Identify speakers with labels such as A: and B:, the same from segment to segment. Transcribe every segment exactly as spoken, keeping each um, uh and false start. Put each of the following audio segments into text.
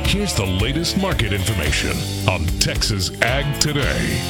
A: Here's the latest market information on Texas Ag Today.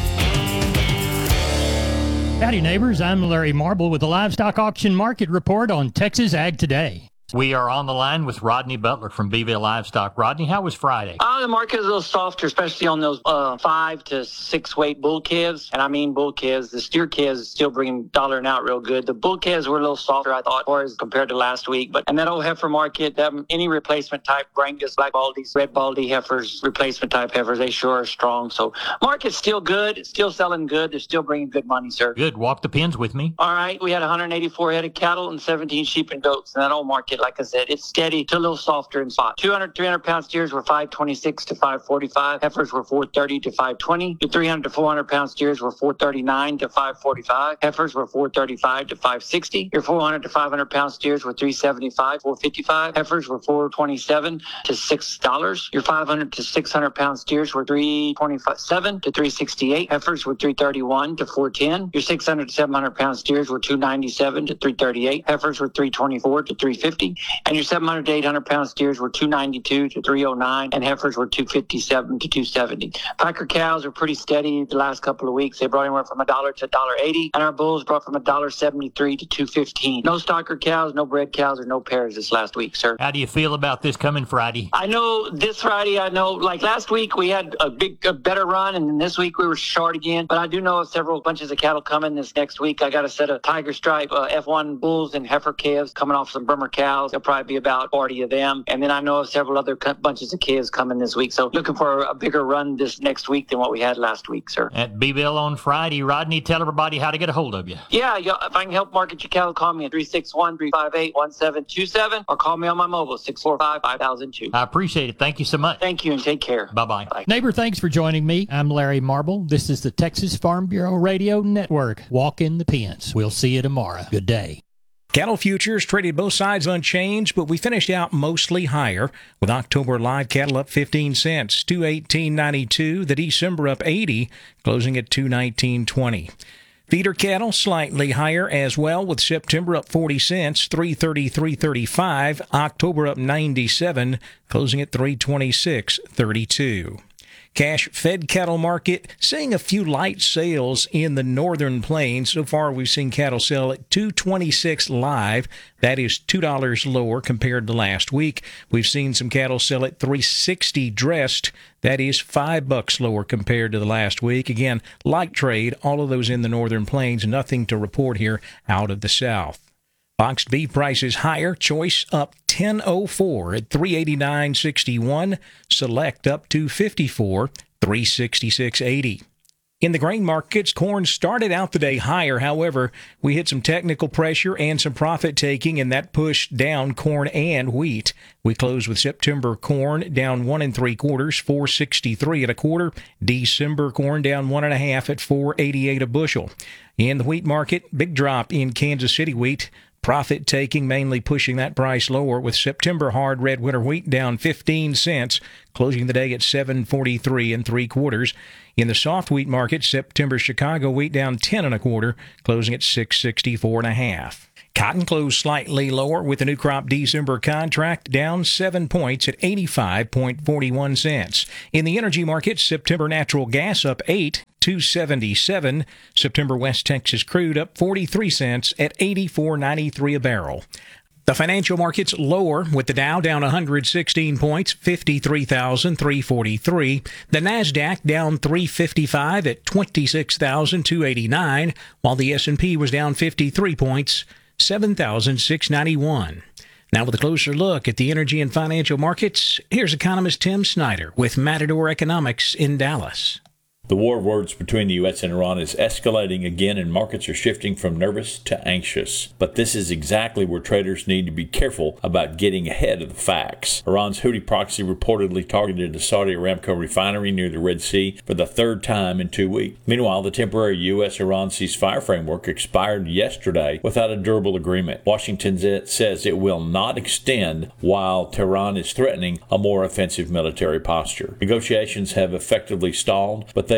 B: Howdy, neighbors. I'm Larry Marble with the Livestock Auction Market Report on Texas Ag Today. We are on the line with Rodney Butler from Beeville Livestock. Rodney, how was Friday?
C: Uh, the market is a little softer, especially on those uh, five to six weight bull calves. And I mean bull calves. The steer calves is still bringing dollar and out real good. The bull calves were a little softer, I thought, or as compared to last week. But and that old heifer market, that, any replacement type, Brangus, Black Baldies, Red Baldy heifers, replacement type heifers, they sure are strong. So market's still good. It's still selling good. They're still bringing good money, sir.
B: Good. Walk the pins with me.
C: All right. We had one hundred eighty-four head of cattle and seventeen sheep and goats. And that old market, like I said, it's steady to a little softer in spot. two hundred, three hundred pound steers were five twenty-six to five forty-five. Heifers were four thirty to five twenty. Your three hundred to four hundred pound steers were four thirty-nine to five forty-five. Heifers were four thirty-five to five sixty. Your four hundred to five hundred pound steers were three seventy-five, four fifty-five. Heifers were four twenty-seven to six dollars. Your five hundred to six hundred pound steers were three twenty-seven to three sixty-eight. Heifers were three thirty-one to four ten. Your six hundred to seven hundred pound steers were two ninety-seven to three thirty-eight. Heifers were three twenty-four to three fifty. And your seven hundred to eight hundred pound steers were two ninety-two to three oh nine, and heifers were two fifty-seven to two seventy. Packer cows are pretty steady the last couple of weeks. They brought anywhere from a dollar to a dollar eighty, and our bulls brought from a dollar seventy-three to two fifteen. No stocker cows, no bred cows, or no pairs this last week, sir.
B: How do you feel about this coming Friday?
C: I know this Friday, I know, like last week we had a big, a better run, and then this week we were short again. But I do know of several bunches of cattle coming this next week. I got a set of Tiger Stripe uh, F one bulls and heifer calves coming off some Burma cows. There'll probably be about forty of them. And then I know of several other bunches of calves coming this week. So looking for a bigger run this next week than what we had last week, sir.
B: At Beeville on Friday. Rodney, tell everybody how to get a hold of you.
C: Yeah, if I can help market your cattle, call me at three six one, three five eight, one seven two seven or call me on my mobile, six four five, five thousand two.
B: I appreciate it. Thank you so much.
C: Thank you and take care.
B: Bye-bye.
C: Bye.
B: Neighbor, thanks for joining me. I'm Larry Marble. This is the Texas Farm Bureau Radio Network. Walk in the pens. We'll see you tomorrow. Good day.
D: Cattle futures traded both sides unchanged, but we finished out mostly higher, with October live cattle up fifteen cents, two eighteen ninety-two. The December up eighty, closing at two nineteen twenty. Feeder cattle slightly higher as well, with September up forty cents, three thirty-three thirty-five. October up ninety-seven, closing at three twenty-six thirty-two. Cash fed cattle market seeing a few light sales in the northern plains. So far, we've seen cattle sell at two twenty-six live. That is two dollars lower compared to last week. We've seen some cattle sell at three sixty dressed. That is five bucks lower compared to the last week. Again, light trade, all of those in the northern plains. Nothing to report here out of the south. Boxed beef prices higher. Choice up ten oh four at three eighty-nine sixty-one. Select up two fifty-four, three sixty-six eighty. In the grain markets, corn started out the day higher. However, we hit some technical pressure and some profit taking, and that pushed down corn and wheat. We closed with September corn down one and three quarters, four sixty-three and a quarter. December corn down one and a half at four eighty-eight a bushel. In the wheat market, big drop in Kansas City wheat. Profit taking, mainly pushing that price lower, with September hard red winter wheat down fifteen cents, closing the day at seven forty-three and three quarters. In the soft wheat market, September Chicago wheat down ten and a quarter, closing at six sixty-four and a half. Cotton closed slightly lower, with the new crop December contract down seven points at eighty-five forty-one cents. In the energy market, September natural gas up eight, two seventy-seven. September West Texas crude up forty-three cents at eighty-four ninety-three a barrel. The financial markets lower, with the Dow down one hundred sixteen points, fifty-three thousand three hundred forty-three. The Nasdaq down three fifty-five at twenty-six thousand two hundred eighty-nine, while the S and P was down fifty-three points, seven thousand six hundred ninety-one. Now with a closer look at the energy and financial markets, here's economist Tim Snyder with Matador Economics in Dallas.
E: The war of words between the U S and Iran is escalating again, and markets are shifting from nervous to anxious. But this is exactly where traders need to be careful about getting ahead of the facts. Iran's Houthi proxy reportedly targeted a Saudi Aramco refinery near the Red Sea for the third time in two weeks. Meanwhile, the temporary U S Iran ceasefire framework expired yesterday without a durable agreement. Washington says it will not extend, while Tehran is threatening a more offensive military posture. Negotiations have effectively stalled, but they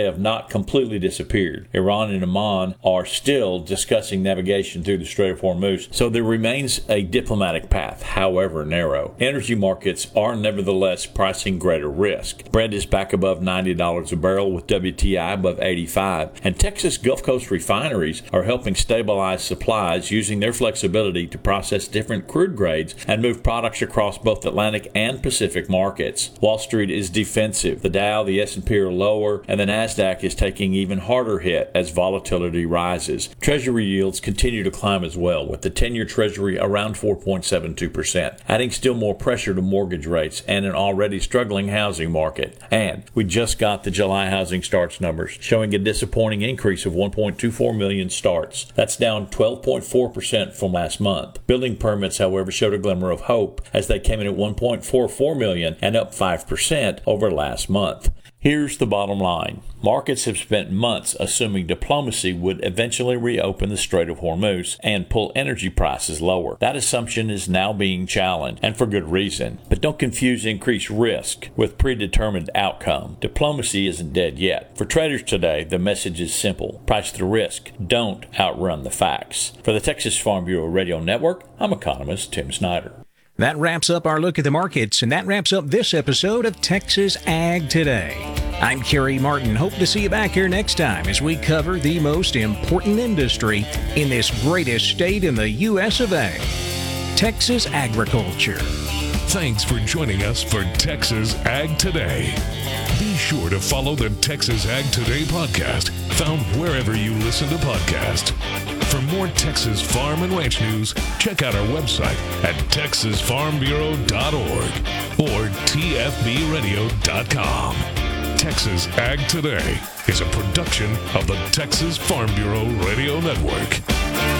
E: they have not completely disappeared. Iran and Oman are still discussing navigation through the Strait of Hormuz, so there remains a diplomatic path, however narrow. Energy markets are nevertheless pricing greater risk. Brent is back above ninety dollars a barrel with W T I above eighty-five, and Texas Gulf Coast refineries are helping stabilize supplies using their flexibility to process different crude grades and move products across both Atlantic and Pacific markets. Wall Street is defensive. The Dow, the S and P are lower, and the NASDAQ is taking even harder hit as volatility rises. Treasury yields continue to climb as well, with the ten-year Treasury around four point seven two percent, adding still more pressure to mortgage rates and an already struggling housing market. And we just got the July housing starts numbers, showing a disappointing increase of one point two four million starts. That's down twelve point four percent from last month. Building permits, however, showed a glimmer of hope as they came in at one point four four million and up five percent over last month. Here's the bottom line. Markets have spent months assuming diplomacy would eventually reopen the Strait of Hormuz and pull energy prices lower. That assumption is now being challenged, and for good reason. But don't confuse increased risk with predetermined outcome. Diplomacy isn't dead yet. For traders today, the message is simple. Price the risk. Don't outrun the facts. For the Texas Farm Bureau Radio Network, I'm economist Tim Snyder.
D: That wraps up our look at the markets, and that wraps up this episode of Texas Ag Today. I'm Kerry Martin. Hope to see you back here next time as we cover the most important industry in this greatest state in the U S of A, Texas agriculture.
A: Thanks for joining us for Texas Ag Today. Be sure to follow the Texas Ag Today podcast, found wherever you listen to podcasts. For more Texas farm and ranch news, check out our website at texas farm bureau dot org or t f b radio dot com. Texas Ag Today is a production of the Texas Farm Bureau Radio Network.